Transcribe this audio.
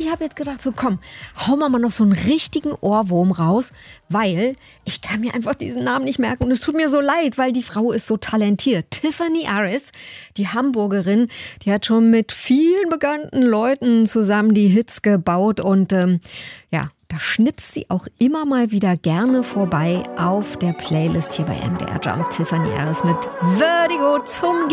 ich habe jetzt gedacht, so komm, hauen wir mal noch so einen richtigen Ohrwurm raus, weil ich kann mir einfach diesen Namen nicht merken und es tut mir so leid, weil die Frau ist so talentiert. Tiffany Haddish, die Hamburgerin, die hat schon mit vielen bekannten Leuten zusammen die Hits gebaut und da schnipst sie auch immer mal wieder gerne vorbei auf der Playlist hier bei MDR Jump. Tiffany Haddish mit Vertigo zum